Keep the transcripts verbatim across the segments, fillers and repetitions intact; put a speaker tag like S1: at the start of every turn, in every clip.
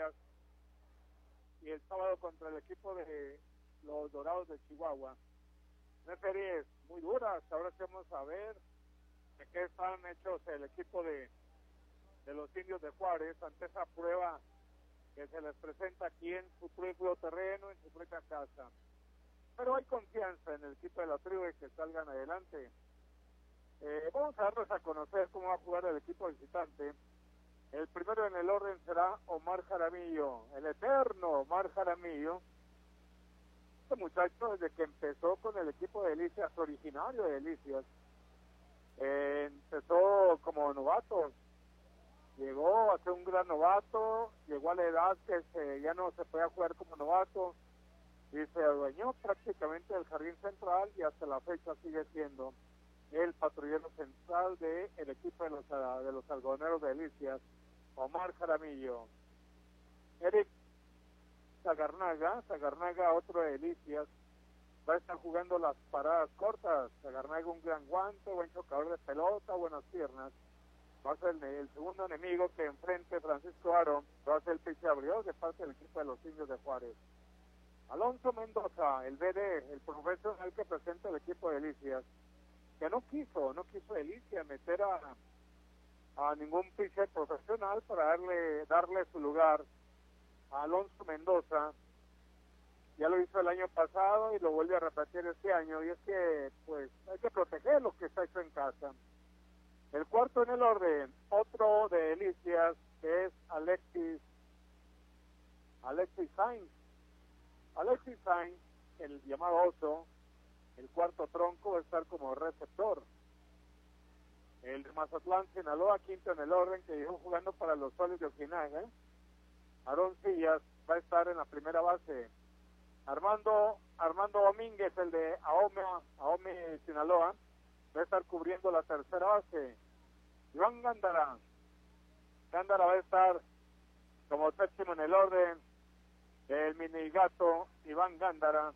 S1: Delicias y el sábado contra el equipo de los Dorados de Chihuahua. Una serie muy dura. Ahora sí vamos a ver de qué están hechos el equipo de, de los Indios de Juárez ante esa prueba que se les presenta aquí en su propio terreno, en su propia casa. Pero hay confianza en el equipo de la tribu de que salgan adelante. Eh, vamos a darles a conocer cómo va a jugar el equipo visitante. El primero en el orden será Omar Jaramillo, el eterno Omar Jaramillo. Este muchacho, desde que empezó con el equipo de Delicias, originario de Delicias, eh, empezó como novato, llegó a ser un gran novato, llegó a la edad que se, ya no se podía jugar como novato, y se adueñó prácticamente del jardín central, y hasta la fecha sigue siendo el patrullero central del de equipo de los, de los algodoneros de Delicias, Omar Jaramillo. Eric Zagarnaga, Zagarnaga, otro de Delicias, va a estar jugando las paradas cortas. Zagarnaga, un gran guante, buen chocador de pelota, buenas piernas. Va a ser el, el segundo enemigo que enfrente Francisco Aro, va a ser el pitcher abridor de parte del equipo de los Indios de Juárez. Alonso Mendoza, el B D, el profesional que presenta el equipo de Delicias, que no quiso, no quiso Delicias meter a, a ningún pitcher profesional para darle, darle su lugar a Alonso Mendoza. Ya lo hizo el año pasado y lo vuelve a repetir este año, y es que pues hay que proteger lo que está hecho en casa. El cuarto en el orden, otro de Delicias, que es Alexis Alexis Sainz. Alexis Sainz, el llamado oso, el cuarto tronco, va a estar como receptor. El de Mazatlán, Sinaloa, quinto en el orden, que llegó jugando para los Soles de Ojinaga. Aarón Sillas va a estar en la primera base. Armando Armando Domínguez, el de Ahome, Ahome, Sinaloa, va a estar cubriendo la tercera base. Iván Gándara. Gándara va a estar como séptimo en el orden. El mini gato Iván Gándara.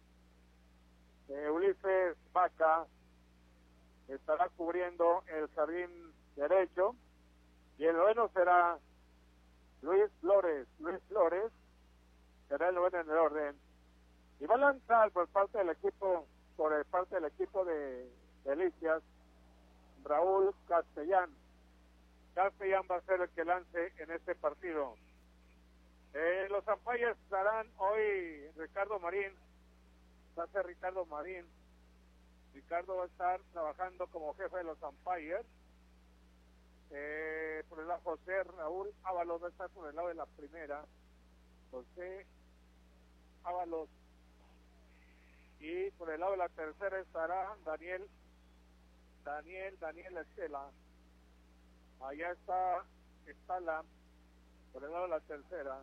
S1: Eh, Ulises Vaca estará cubriendo el jardín derecho. Y el noveno será Luis Flores. Luis Flores será el noveno en el orden. Y va a lanzar por parte del equipo, por parte del equipo de Delicias, Raúl Castellán. Castellán va a ser el que lance en este partido. Eh, los umpires estarán hoy Ricardo Marín, va a ser Ricardo Marín. Ricardo va a estar trabajando como jefe de los umpires. Eh, por el lado José Raúl Ábalos va a estar por el lado de la primera. José Ábalos. Y por el lado de la tercera estará Daniel, Daniel, Daniel Estela. Allá está Estala, por el lado de la tercera.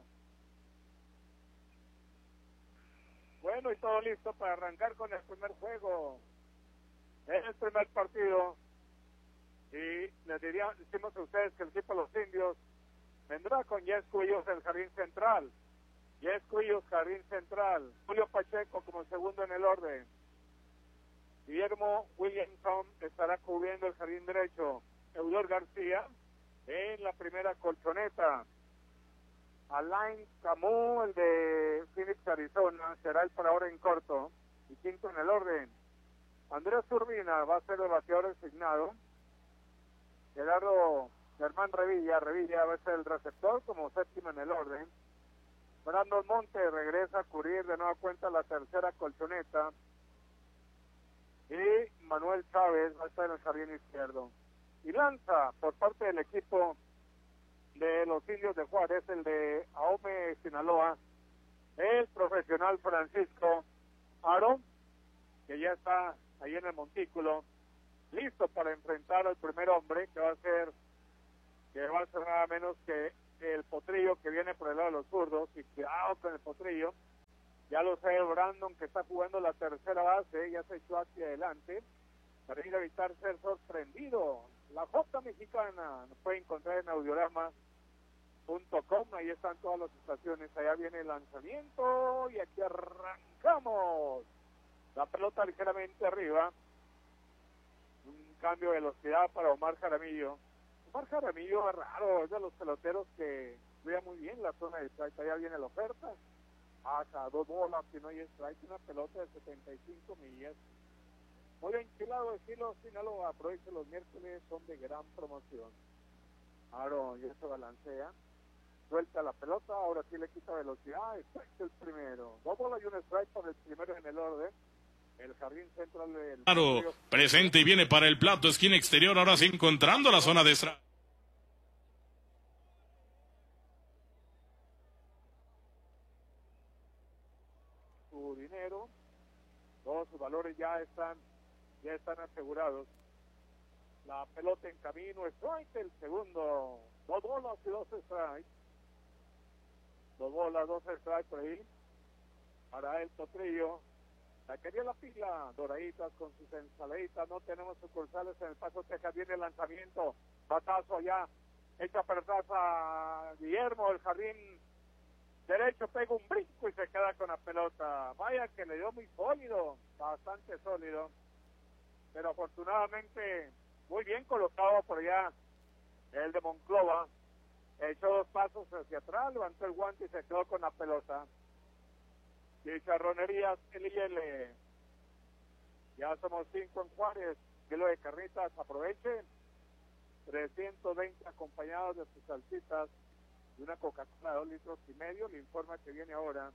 S1: Bueno, y todo listo para arrancar con el primer juego. Es el primer partido. Y les diría, decimos a ustedes que el equipo de los Indios vendrá con Jess Cuillos del jardín central. Jess Cuillos, jardín central. Julio Pacheco como segundo en el orden. Guillermo Williamson estará cubriendo el jardín derecho. Eudor García en la primera colchoneta. Alain Camus, el de Phoenix, Arizona, será el parador en corto. Y quinto en el orden. Andrés Urbina va a ser el bateador designado. Gerardo Germán Revilla, Revilla va a ser el receptor como séptimo en el orden. Brandon Monte regresa a cubrir de nueva cuenta la tercera colchoneta. Y Manuel Chávez va a estar en el jardín izquierdo. Y lanza por parte del equipo de los Indios de Juárez, el de Ahome, Sinaloa, el profesional Francisco Aro, que ya está ahí en el montículo, listo para enfrentar al primer hombre, que va a ser, que va a ser nada menos que el Potrillo, que viene por el lado de los zurdos. Y cuidado con el Potrillo, ya lo sabe Brandon, que está jugando la tercera base, ya se echó hacia adelante para ir a evitar ser sorprendido. La J mexicana nos puede encontrar en audiorama punto com, ahí están todas las estaciones. Allá viene el lanzamiento y aquí arrancamos. La pelota ligeramente arriba, un cambio de velocidad para Omar Jaramillo. Omar Jaramillo es raro, es de los peloteros que Cuida muy bien la zona de strike, allá viene la oferta. Hasta dos bolas, si no hay strike, una pelota de setenta y cinco millas. Muy enchilado estilo Sinaloa, aproveche los miércoles, son de gran promoción. Aaron ya se balancea, suelta la pelota, ahora sí le quita velocidad, strike el primero. Dos bolas y un strike por el primero en el orden. El jardín central del...
S2: Claro, presente y viene para el plato, esquina exterior, ahora sí encontrando la zona de strike.
S1: Su dinero, todos sus valores ya están, ya están asegurados. La pelota en camino, strike el segundo, dos bolas y dos strikes. Dos bolas, dos strikes por ahí. Para el Potrillo. La quería la pila, doraditas con sus ensaladitas, no tenemos sucursales en El Paso, Texas, viene el lanzamiento, batazo allá, echa para atrás a Guillermo, el jardín derecho pega un brinco y se queda con la pelota. Vaya que le dio muy sólido, bastante sólido, pero afortunadamente muy bien colocado por allá el de Monclova, echó dos pasos hacia atrás, levantó el guante y se quedó con la pelota. Y charronerías, el I L. Ya somos cinco en Juárez. Kilo de carnitas, aproveche. trescientos veinte acompañados de sus salsitas y una Coca-Cola de dos litros y medio. Le informa que viene ahora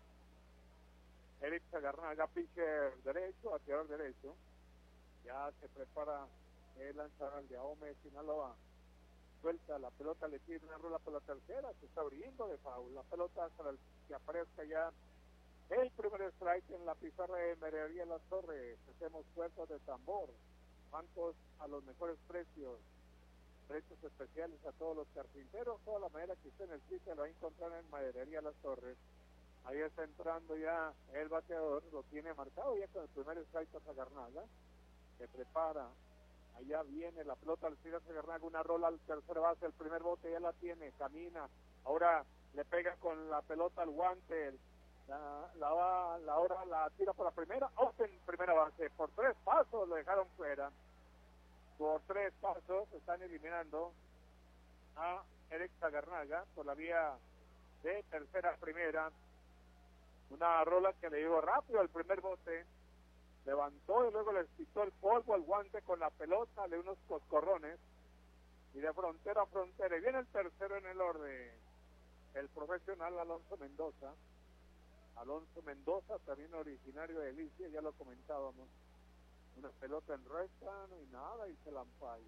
S1: Eric Zagarnaga, pitcher derecho, bateador derecho. Ya se prepara el lanzador de Ahome, Sinaloa. Suelta la pelota, le tira una rola por la tercera. Se está abriendo de foul. La pelota hasta que aparezca ya el primer strike en la pizarra de Mercería Las Torres. Hacemos puertas de tambor. Bancos a los mejores precios. Precios especiales a todos los carpinteros. Toda la manera que usted necesite lo va a encontrar en Mercería Las Torres. Ahí está entrando ya el bateador. Lo tiene marcado ya con el primer strike a Zagarnaga. Se prepara. Allá viene la pelota al tira Zagarnaga. Una rola al tercer base. El primer bote ya la tiene. Camina. Ahora le pega con la pelota al guante. La, la, va, la hora la tira por la primera, open primera base, por tres pasos lo dejaron fuera, por tres pasos están eliminando a Eric Zagarnaga por la vía de tercera a primera, una rola que le dio rápido al primer bote, levantó y luego le quitó el polvo al guante con la pelota de unos coscorrones, y de frontera a frontera, y viene el tercero en el orden, el profesional Alonso Mendoza. Alonso Mendoza, también originario de Alicia, ya lo comentábamos. Una pelota en recta, no hay nada y se la ampalla.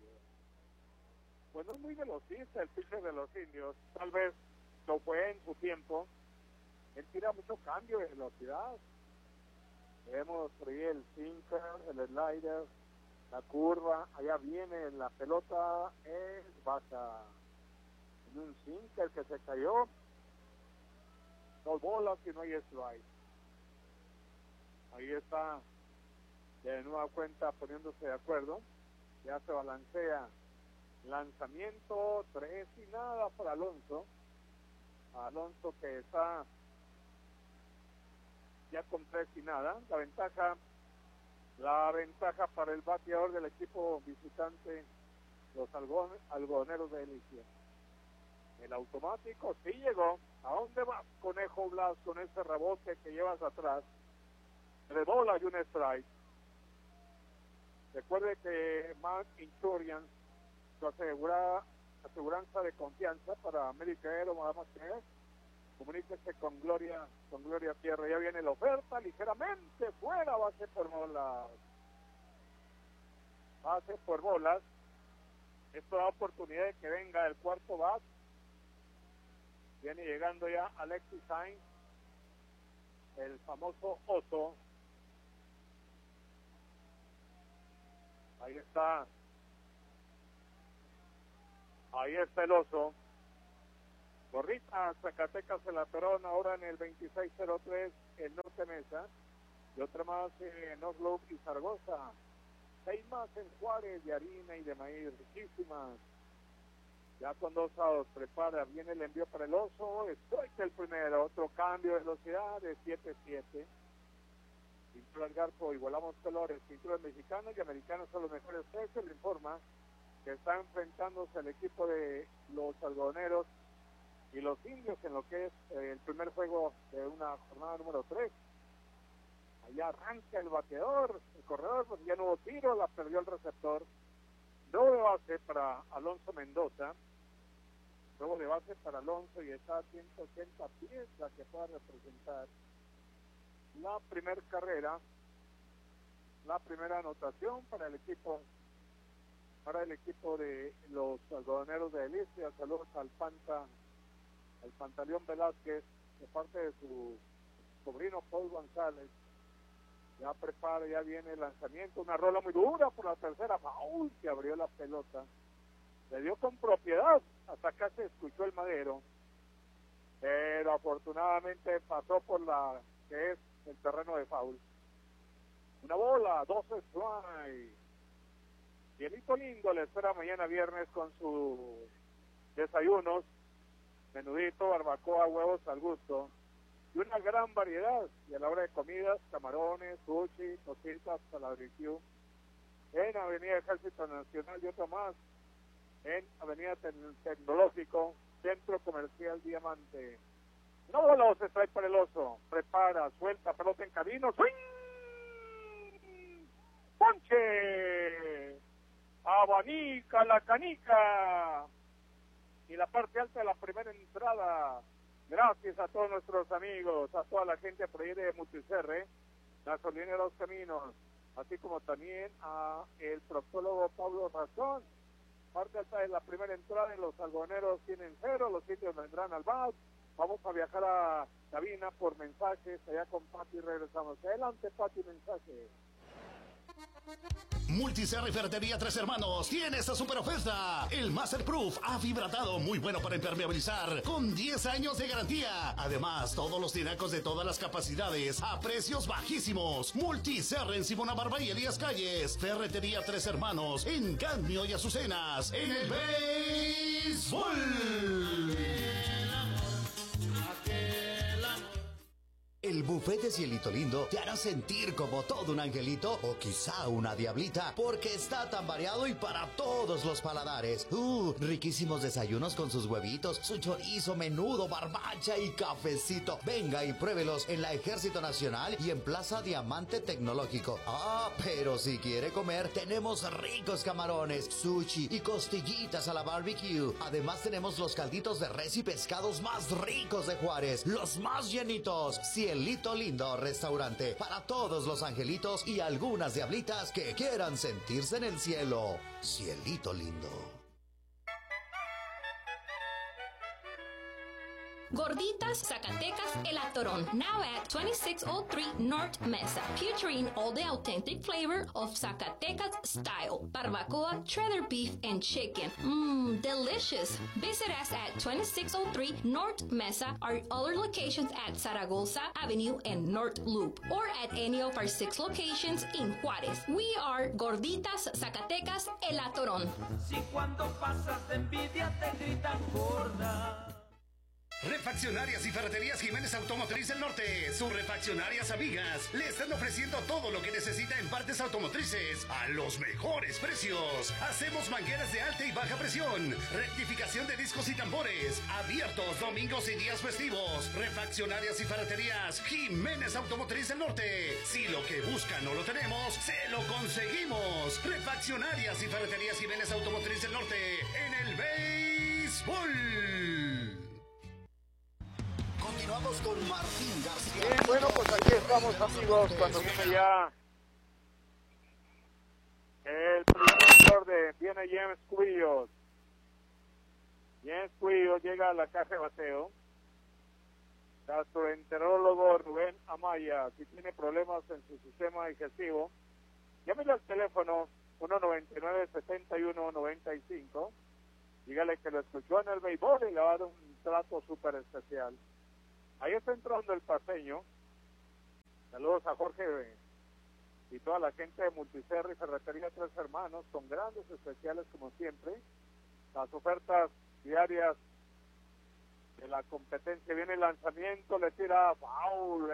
S1: Pues no es muy velocista el pitcher de los indios, tal vez lo fue en su tiempo. Él tira mucho cambio de velocidad. Vemos por ahí el sinker, el slider, la curva, allá viene la pelota, es baja. En un sinker que se cayó. Dos bolas y no hay strike. Ahí está de nueva cuenta poniéndose de acuerdo. Ya se balancea. Lanzamiento, tres y nada para Alonso. Alonso que está ya con tres y nada. La ventaja, la ventaja para el bateador del equipo visitante, los algodoneros de Alicia. El automático sí llegó. ¿A dónde vas, Conejo Blas, con ese rebote que llevas atrás? De bola y un strike. Recuerde que Mark Insurance, su asegura, aseguranza de confianza para América Aero, nada más que es. Comuníquese con Gloria, con Gloria Tierra. Ya viene la oferta, ligeramente fuera, base por bolas. Base por bolas. Esto da oportunidad de que venga el cuarto bat. Viene llegando ya Alexis Sainz, el famoso oso. Ahí está. Ahí está el oso. Gorrita, Zacatecas se la Perón, ahora en el veintiséis cero tres en Norte Mesa. Y otra más en Oslo y Zaragoza. Seis más en Juárez de harina y de maíz, riquísimas. Ya con dos outs, prepara, viene el envío para el oso, strike el primero, otro cambio de velocidad de siete siete. Pintura al Garpo, igualamos colores, pinturas mexicanas y americanas son los mejores precios, le informa que está enfrentándose el equipo de los algodoneros y los indios en lo que es eh, el primer juego de una jornada número tres. Allá arranca el bateador, el corredor, pues ya no hubo tiro, la perdió el receptor. Luego de base para Alonso Mendoza, luego de base para Alonso y está a ciento ochenta pies, la que pueda representar la primera carrera, la primera anotación para el equipo, para el equipo de los algodoneros de Delicia. Saludos al Panta, al Pantaleón Velázquez, de parte de su sobrino Paul González. Ya prepara, ya viene el lanzamiento, una rola muy dura por la tercera, ¡Faul! Que abrió la pelota, le dio con propiedad, hasta acá se escuchó el madero, pero afortunadamente pasó por la que es el terreno de foul. Una bola, dos strikes. Cielito Lindo le espera mañana viernes con sus desayunos, menudito, barbacoa, huevos al gusto, y una gran variedad, y a la hora de comidas, camarones, sushi, cositas, barbecue, en Avenida Ejército Nacional y otro más, en Avenida Ten Tecnológico, Centro Comercial Diamante. Una bola, dos strike para el oso, prepara, suelta, pelota en camino, ¡swing! ¡Ponche! Abanica la canica, y la parte alta de la primera entrada. Gracias a todos nuestros amigos, a toda la gente por ahí de Multicerre, Gasolinera Los Caminos, así como también a el proctólogo Pablo Razón. Parte alta de la primera entrada, y los algodoneros tienen cero, los sitios vendrán al bat. Vamos a viajar a cabina por mensajes, allá con Pati y regresamos. Adelante, Pati, mensaje.
S3: Multicerre y Ferretería Tres Hermanos tiene esta super oferta. El Masterproof ha vibratado, muy bueno para impermeabilizar, con diez años de garantía. Además, todos los tinacos de todas las capacidades a precios bajísimos. Multicerre en Simona Barba y Elías Calles. Ferretería Tres Hermanos en Cadmio y Azucenas. En el béisbol. El buffet de Cielito Lindo te hará sentir como todo un angelito o quizá una diablita, porque está tan variado y para todos los paladares. Uh, riquísimos desayunos con sus huevitos, su chorizo, menudo, barbacha y cafecito. Venga y pruébelos en la Ejército Nacional y en Plaza Diamante Tecnológico. Ah, pero si quiere comer, tenemos ricos camarones, sushi y costillitas a la barbecue. Además tenemos los calditos de res y pescados más ricos de Juárez, los más llenitos. Cielito Lindo Restaurante, para todos los angelitos y algunas diablitas que quieran sentirse en el cielo. Cielito Lindo.
S4: Gorditas Zacatecas El Atorón, now at twenty-six oh three North Mesa, featuring all the authentic flavor of Zacatecas style, barbacoa, cheddar beef, and chicken. Mmm, delicious. Visit us at twenty-six oh three North Mesa, our other locations at Zaragoza Avenue and North Loop, or at any of our six locations in Juárez. We are Gorditas Zacatecas El Atorón.
S5: Si cuando pasas de envidia te gritan gorda.
S3: Refaccionarias y Ferreterías Jiménez Automotriz del Norte, sus refaccionarias amigas, le están ofreciendo todo lo que necesita en partes automotrices a los mejores precios. Hacemos mangueras de alta y baja presión, rectificación de discos y tambores, abiertos domingos y días festivos. Refaccionarias y Ferreterías Jiménez Automotriz del Norte. Si lo que buscan no lo tenemos, se lo conseguimos. Refaccionarias y Ferreterías Jiménez Automotriz del Norte en el béisbol. Continuamos con Martín García.
S1: Bien, bueno, pues aquí estamos, amigos, cuando viene ya el productor de viene James Cuillos. James Cuillos llega a la caja de bateo. Gastroenterólogo Rubén Amaya, si tiene problemas en su sistema digestivo, llámele al teléfono uno noventa y nueve, setenta y uno, noventa y cinco. Dígale que lo escuchó en el béisbol y le va a dar un trato súper especial. Ahí está entrando el paseño. Saludos a Jorge y toda la gente de Multicerre y Ferretería Tres Hermanos, con grandes especiales como siempre. Las ofertas diarias de la competencia. Viene el lanzamiento, le tira foul.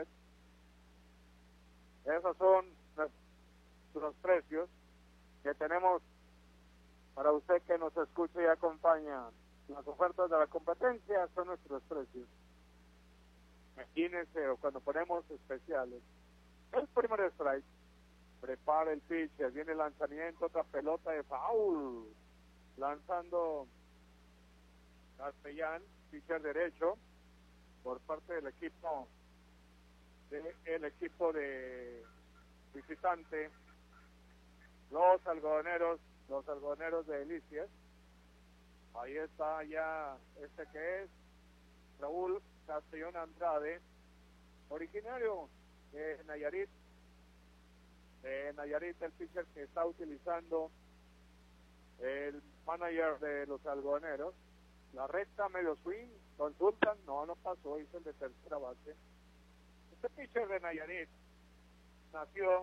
S1: Esos son los precios que tenemos para usted que nos escucha y acompaña. Las ofertas de la competencia son nuestros precios. Imagínense, o cuando ponemos especiales. El primer strike. Prepara el pitcher. Viene el lanzamiento, otra pelota de foul. Lanzando Castellán, pitcher derecho, por parte del equipo de, el equipo de visitante, los algodoneros, los algodoneros de Delicias. Ahí está ya este que es Raúl Castellón Andrade, originario de Nayarit, de Nayarit, el pitcher que está utilizando el manager de los algodoneros. La recta, medio swing, consultan, no, no pasó, hizo el de tercera base. Este pitcher de Nayarit nació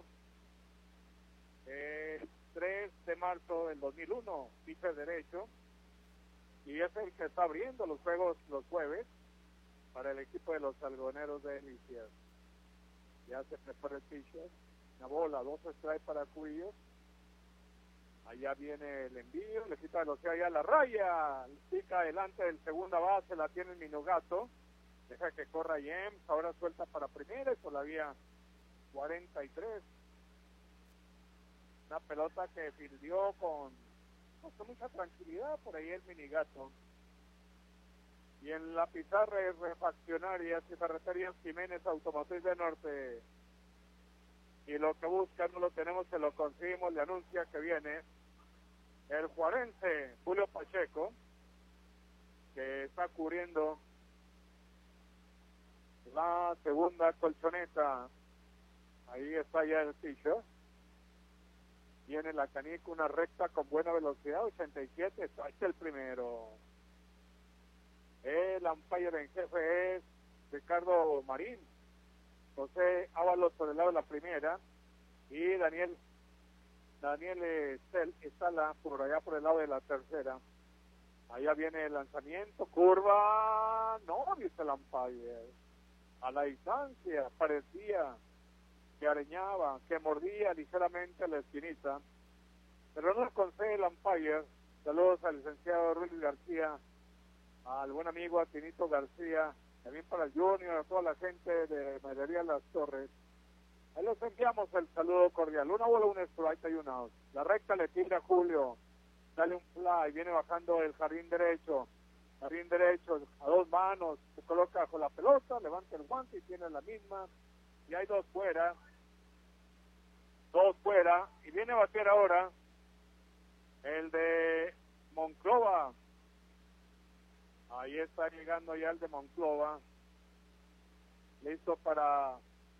S1: el tres de marzo del dos mil uno, pitcher derecho, y es el que está abriendo los juegos los jueves para el equipo de los algodoneros de Delicias. Ya se prepara el pitcher, una bola, dos strikes para Cubillos. Allá viene el envío, le quita velocidad allá a la raya, pica adelante del segunda base, la tiene el Minogato, deja que corra James, ahora suelta para primera y por la vía cuarenta y tres. Una pelota que fildió con, con mucha tranquilidad por ahí el Minigato. Y en la pizarra de refaccionarias y ferreterías Jiménez Automotriz de Norte. Y lo que buscan no lo tenemos, se lo conseguimos, le anuncia que viene el juarense Julio Pacheco, que está cubriendo la segunda colchoneta. Ahí está ya el pitcher. Viene la canica, una recta con buena velocidad, ochenta y siete, está el primero. El umpire en jefe es Ricardo Marín. José Ábalos por el lado de la primera y Daniel Daniel Estel Estala por allá por el lado de la tercera. Allá viene el lanzamiento, curva, no, dice el umpire. A la distancia parecía que arañaba, que mordía ligeramente la esquinita, pero no lo concede el umpire. Saludos al licenciado Ruiz García, al buen amigo Atinito García, también para el Junior, a toda la gente de Mayoría Las Torres. Ahí les enviamos el saludo cordial. Una bola, un strike y un out. La recta le tira Julio. Dale un fly, viene bajando el jardín derecho. Jardín derecho, a dos manos, se coloca bajo la pelota, levanta el guante y tiene la misma. Y hay dos fuera. Dos fuera. Y viene a bater ahora el de Monclova. Ahí está llegando ya el de Monclova. Listo para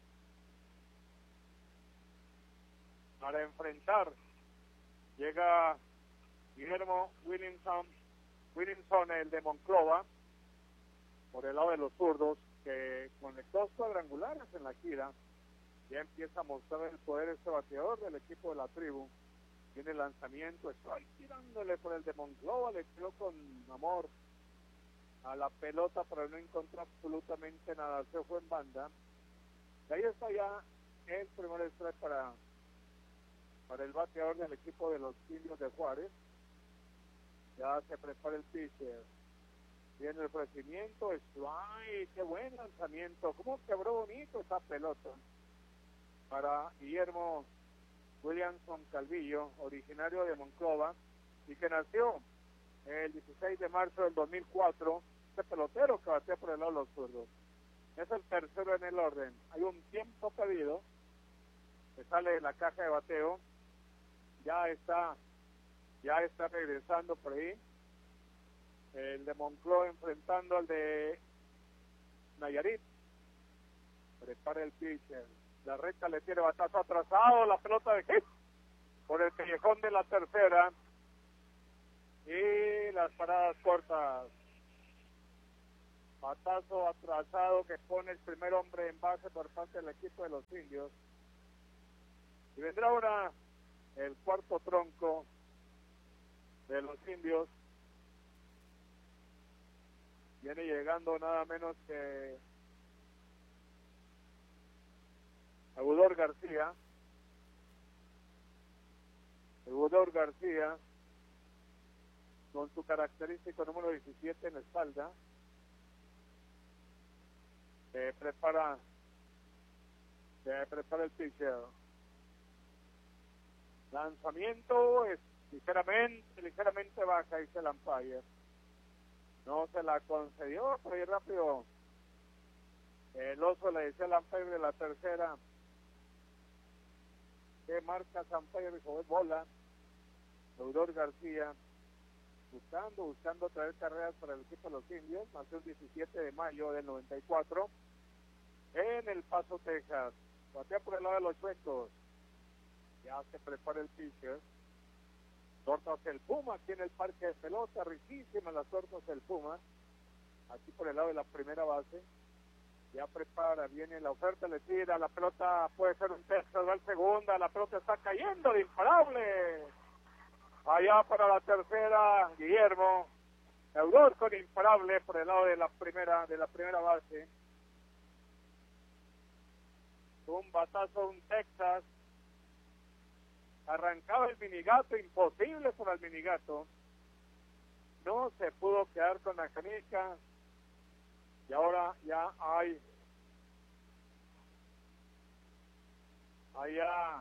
S1: para enfrentar. Llega Guillermo Williamson, Williamson, el de Monclova, por el lado de los zurdos, que con dos cuadrangulares en la gira, ya empieza a mostrar el poder este bateador del equipo de la tribu. Viene el lanzamiento, estoy tirándole por el de Monclova, le tiró con amor a la pelota, pero no encontró absolutamente nada, se fue en banda. Y ahí está ya el primer strike para, para el bateador del equipo de los Indios de Juárez. Ya se prepara el pitcher. Viene el ofrecimiento, strike, qué buen lanzamiento, cómo quebró bonito esa pelota. Para Guillermo Williamson Calvillo, originario de Monclova, y que nació el dieciséis de marzo del dos mil cuatro, este pelotero que batea por el lado de los zurdos. Es el tercero en el orden. Hay un tiempo pedido que sale de la caja de bateo. Ya está, ya está regresando por ahí. El de Monclova enfrentando al de Nayarit. Prepara el pitcher. La recta le tiene batazo atrasado, la pelota de hit por el callejón de la tercera. Y las paradas cortas. Batazo atrasado que pone el primer hombre en base por parte del equipo de los Indios. Y vendrá ahora el cuarto tronco de los Indios. Viene llegando nada menos que Eudor García. Eudor García. con su característico número diecisiete en la espalda. Se prepara, se prepara el pitcher. Lanzamiento es ligeramente, ligeramente baja, dice el umpire. No se la concedió, pero ahí rápido el oso le decía al umpire de la tercera. ¿Qué marca umpire? Dijo, es bola. Eudor García buscando, buscando traer carreras para el equipo de los indios. Nació el diecisiete de mayo del noventa y cuatro en El Paso, Texas. Batea por el lado de los Chuecos. Ya se prepara el pitcher. Tortas el Puma aquí en el parque de pelota. Riquísimas las tortas del Puma. Aquí por el lado de la primera base. Ya prepara, viene la oferta, le tira. La pelota puede ser un Texas, va al segunda. La pelota está cayendo de imparable. Allá para la tercera, Guillermo. Eudor con imparable por el lado de la primera, de la primera base. Un batazo, un Texas. Arrancaba el minigato, imposible para el minigato. No se pudo quedar con la canica. Y ahora ya hay. Allá.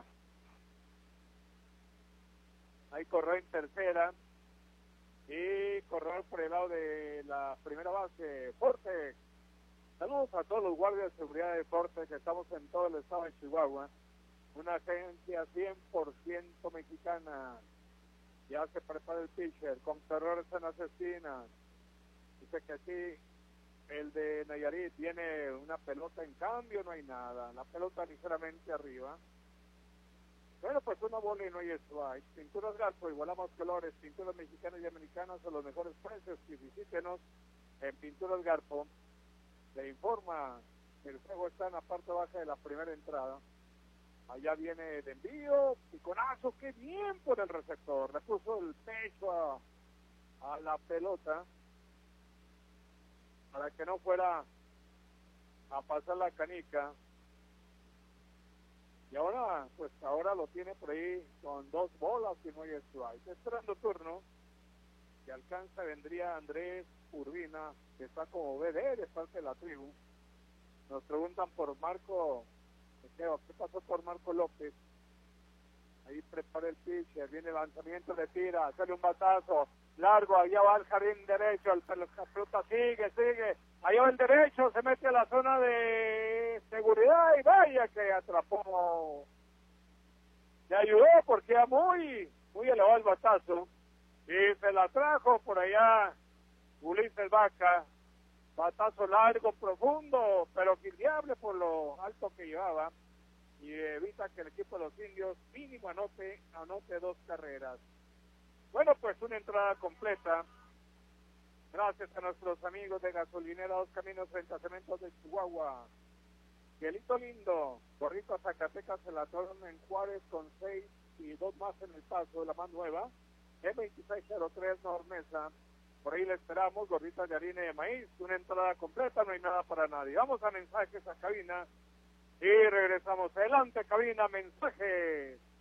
S1: Hay corredor en tercera. Y corredor por el lado de la primera base. Forte. Saludos a todos los guardias de seguridad de Forte que estamos en todo el estado de Chihuahua. Una agencia cien por ciento mexicana. Ya se prepara el pitcher con terrores en las esquinas. Dice que sí, el de Nayarit tiene una pelota, en cambio no hay nada. La pelota ligeramente arriba. Bueno, pues una bola y no hay strike. Pinturas Garpo, igualamos colores. Pinturas mexicanas y americanas a los mejores precios. Y visítenos en Pinturas Garpo. Le informa que el juego está en la parte baja de la primera entrada. Allá viene el envío, piconazo, qué bien por el receptor, le puso el pecho a, a la pelota para que no fuera a pasar la canica. Y ahora, pues ahora lo tiene por ahí con dos bolas y no hay strike. Esperando turno, que alcanza, vendría Andrés Urbina, que está como B D de parte de la tribu. Nos preguntan por Marco. ¿Qué pasó por Marco López? Ahí prepara el pitcher, viene el lanzamiento, le tira, sale un batazo largo, allá va al jardín derecho, el, la pelota sigue, sigue, allá va el derecho, se mete a la zona de seguridad y vaya que atrapó. Le ayudó porque era muy, muy elevado el batazo y se la trajo por allá Ulises Vaca. Batazo largo, profundo, pero fiable por lo alto que llevaba y evita que el equipo de los indios mínimo anote, anote dos carreras. Bueno, pues una entrada completa. Gracias a nuestros amigos de Gasolinera Dos Caminos frente a Cementos de Chihuahua. Cielito lindo, gorrito a Zacatecas se la torna en Juárez con seis y dos más en El Paso de la más nueva. E veintiséis cero tres Normesa. Por ahí le esperamos, gorritas de harina y de maíz, una entrada completa, no hay nada para nadie. Vamos a mensajes a cabina y regresamos. Adelante, cabina, mensajes.